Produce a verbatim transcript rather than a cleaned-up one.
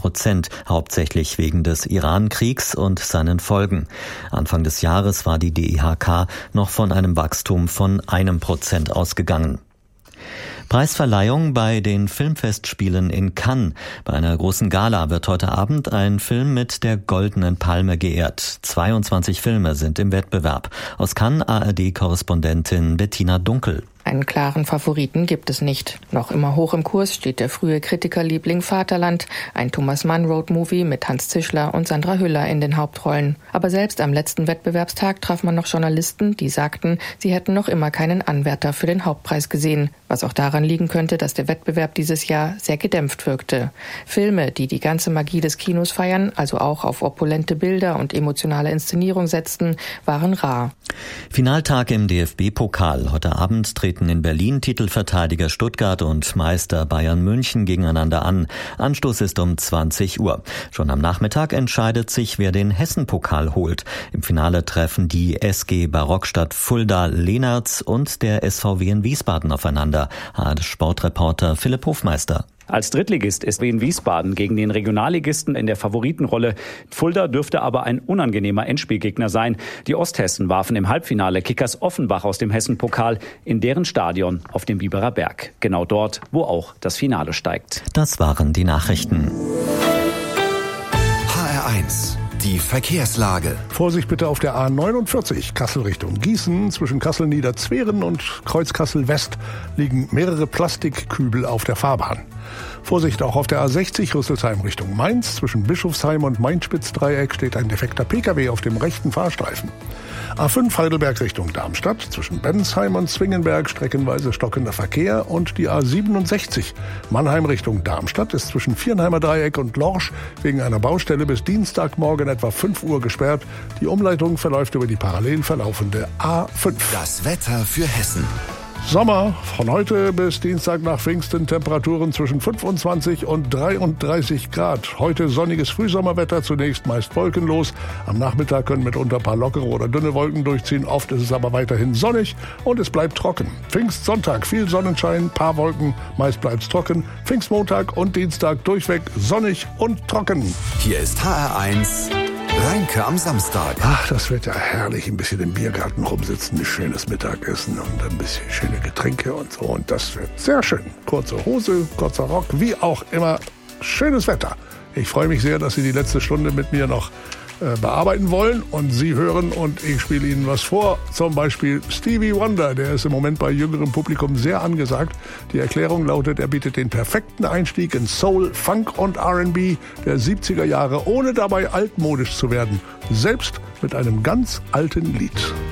Prozent, hauptsächlich wegen des Iran-Kriegs und seinen Folgen. Anfang des Jahres war die D I H K noch von einem Wachstum von einem Prozent ausgegangen. Preisverleihung bei den Filmfestspielen in Cannes. Bei einer großen Gala wird heute Abend ein Film mit der Goldenen Palme geehrt. zweiundzwanzig Filme sind im Wettbewerb. Aus Cannes A R D-Korrespondentin Bettina Dunkel. Einen klaren Favoriten gibt es nicht. Noch immer hoch im Kurs steht der frühe Kritikerliebling Vaterland, ein Thomas Mann-Road-Movie mit Hans Zischler und Sandra Hüller in den Hauptrollen. Aber selbst am letzten Wettbewerbstag traf man noch Journalisten, die sagten, sie hätten noch immer keinen Anwärter für den Hauptpreis gesehen. Was auch daran liegen könnte, dass der Wettbewerb dieses Jahr sehr gedämpft wirkte. Filme, die die ganze Magie des Kinos feiern, also auch auf opulente Bilder und emotionale Inszenierung setzten, waren rar. Finaltag im D F B-Pokal. Heute Abend treten in Berlin Titelverteidiger Stuttgart und Meister Bayern München gegeneinander an. Anstoß ist um zwanzig Uhr. Schon am Nachmittag entscheidet sich, wer den Hessen-Pokal holt. Im Finale treffen die S G Barockstadt Fulda-Lehnertz und der S V W in Wiesbaden aufeinander. H D-Sportreporter Philipp Hofmeister. Als Drittligist ist Wien Wiesbaden gegen den Regionalligisten in der Favoritenrolle. Fulda dürfte aber ein unangenehmer Endspielgegner sein. Die Osthessen warfen im Halbfinale Kickers Offenbach aus dem Hessen-Pokal in deren Stadion auf dem Biberer Berg. Genau dort, wo auch das Finale steigt. Das waren die Nachrichten. H R eins. Die Verkehrslage. Vorsicht bitte auf der A neunundvierzig, Kassel Richtung Gießen. Zwischen Kassel-Niederzweren und Kreuz Kassel-West liegen mehrere Plastikkübel auf der Fahrbahn. Vorsicht auch auf der A sechzig, Rüsselsheim Richtung Mainz. Zwischen Bischofsheim und Main-Spitz-Dreieck steht ein defekter Pkw auf dem rechten Fahrstreifen. A fünf Heidelberg Richtung Darmstadt. Zwischen Bensheim und Zwingenberg streckenweise stockender Verkehr. Und die A siebenundsechzig Mannheim Richtung Darmstadt ist zwischen Viernheimer Dreieck und Lorsch wegen einer Baustelle bis Dienstagmorgen etwa fünf Uhr gesperrt. Die Umleitung verläuft über die parallel verlaufende A fünf. Das Wetter für Hessen. Sommer, von heute bis Dienstag nach Pfingsten Temperaturen zwischen fünfundzwanzig und dreiunddreißig Grad. Heute sonniges Frühsommerwetter, zunächst meist wolkenlos. Am Nachmittag können mitunter ein paar lockere oder dünne Wolken durchziehen. Oft ist es aber weiterhin sonnig und es bleibt trocken. Pfingstsonntag viel Sonnenschein, paar Wolken, meist bleibt es trocken. Pfingstmontag und Dienstag durchweg sonnig und trocken. Hier ist H R eins. Reinke am Samstag. Ach, das wird ja herrlich. Ein bisschen im Biergarten rumsitzen, ein schönes Mittagessen und ein bisschen schöne Getränke und so. Und das wird sehr schön. Kurze Hose, kurzer Rock, wie auch immer. Schönes Wetter. Ich freue mich sehr, dass Sie die letzte Stunde mit mir noch äh, bearbeiten wollen und Sie hören und ich spiele Ihnen was vor. Zum Beispiel Stevie Wonder, der ist im Moment bei jüngerem Publikum sehr angesagt. Die Erklärung lautet, er bietet den perfekten Einstieg in Soul, Funk und R and B der siebziger Jahre, ohne dabei altmodisch zu werden. Selbst mit einem ganz alten Lied.